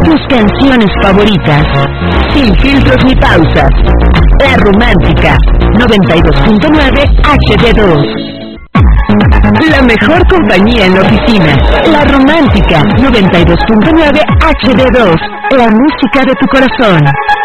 tus canciones favoritas, sin filtros ni pausas. La Romántica 92.9 HD2. La mejor compañía en la oficina. La Romántica 92.9 HD2. La música de tu corazón.